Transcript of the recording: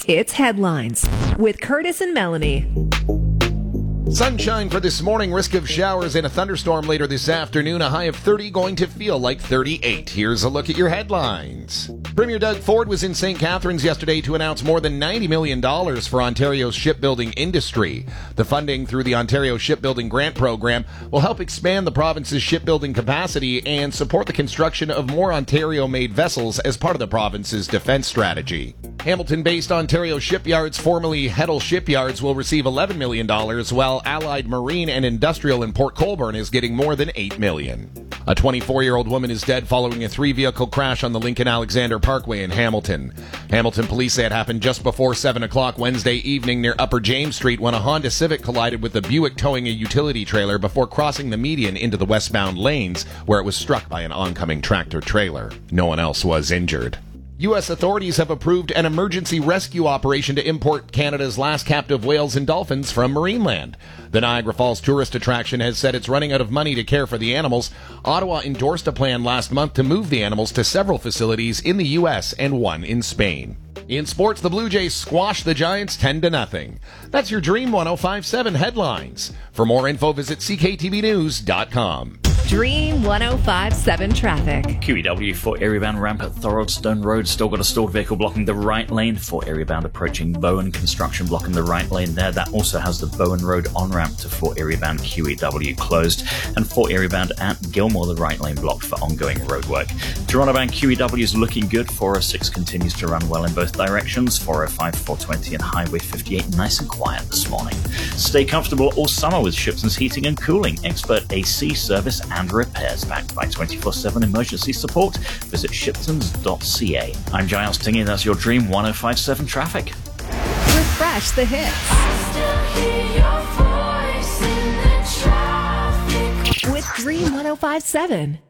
It's Headlines with Curtis and Melanie. Sunshine for this morning, risk of showers and a thunderstorm later this afternoon, a high of 30, going to feel like 38. Here's a look at your headlines. Premier Doug Ford was in St. Catharines yesterday to announce more than $90 million for Ontario's shipbuilding industry. The funding through the Ontario Shipbuilding Grant Program will help expand the province's shipbuilding capacity and support the construction of more Ontario-made vessels as part of the province's defense strategy. Hamilton-based Ontario Shipyards, formerly Heddle Shipyards, will receive $11 million, while Allied Marine and Industrial in Port Colborne is getting more than $8 million. A 24-year-old woman is dead following a three-vehicle crash on the Lincoln-Alexander Parkway in Hamilton. Hamilton police say it happened just before 7 o'clock Wednesday evening near Upper James Street when a Honda Civic collided with a Buick towing a utility trailer before crossing the median into the westbound lanes, where it was struck by an oncoming tractor-trailer. No one else was injured. U.S. authorities have approved an emergency rescue operation to import Canada's last captive whales and dolphins from Marineland. The Niagara Falls tourist attraction has said it's running out of money to care for the animals. Ottawa endorsed a plan last month to move the animals to several facilities in the U.S. and one in Spain. In sports, the Blue Jays squashed the Giants 10-0. That's your Dream 105.7 headlines. For more info, visit cktvnews.com. Dream 105.7 traffic. QEW for area-bound ramp at Thoroldstone Road. Still got a stored vehicle blocking the right lane for area-bound approaching Bowen. Construction blocking the right lane there. That also has the Bowen Road on-ramp to Fort area-bound QEW closed. And Fort area-bound at Gilmore, the right lane blocked for ongoing roadwork. Toronto-bound QEW is looking good. 406 continues to run well in both directions. 405, 420 and Highway 58 nice and quiet this morning. Stay comfortable all summer with Shipton's Heating and Cooling. Expert AC service and repairs backed by 24/7 emergency support. Visit shiptons.ca. I'm Giles Tingy, that's your Dream 105.7 traffic. Refresh the hits with Dream 105.7.